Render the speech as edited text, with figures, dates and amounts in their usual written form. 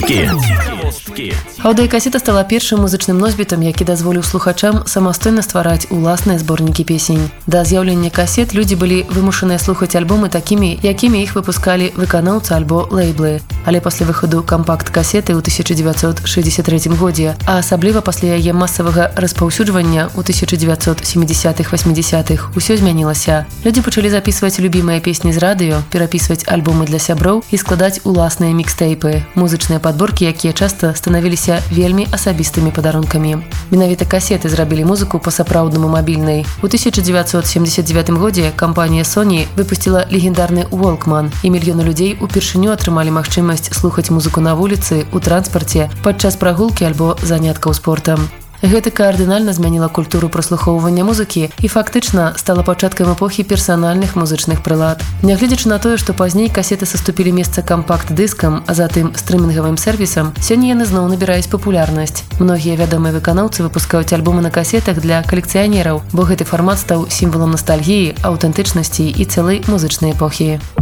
Аўдыёкасета стала першым музычным носьбітам, які дазволіў слухачам самастойна ствараць уласныя зборнікі песень. Да з'яўлення касет людзі былі вымушаныя слухаць альбомы такімі, якімі іх выпускалі выканаўцы альбо лейблы. Але пасля выхаду кампакт-касеты ў 1963 годзе, а асабліва пасля яе масавага распаўсюджвання ў 1970-80-х, усё змянілася. Людзі пачалі запісваць любімыя песні з радыё, перапісваць альбомы для сяброў і складаць уласныя мікстэйпы, музычныя падборкі, якія часта станавіліся вельмі асабістымі падарункамі. Менавіта касеты зрабілі музыку па-сапраўднаму мабільнай. У 1979 годзе кампанія Sony выпусціла легендарны Walkman, і мільёны людзей упершыню атрымалі магчымасць слухаць музыку на вуліцы, у транспарце, падчас прагулкі альбо заняткаў спортам. Гэта кардынальна змяніла культуру праслухоўвання музыкі і фактычна стала пачаткам эпохі персанальных музычных прылад. Нягледзячы на тое, што пазней касеты саступілі месца кампакт-дыскам, а затым стрымінгавым сервісам, сёння яны зноў набіраюць папулярнасць. Многія вядомыя выканаўцы выпускаюць альбомы на касетах для калекцыянераў, бо гэты фармат стаў сімвалам настальгіі, аўтэнтычнасці і цэлай музычнай эпохі.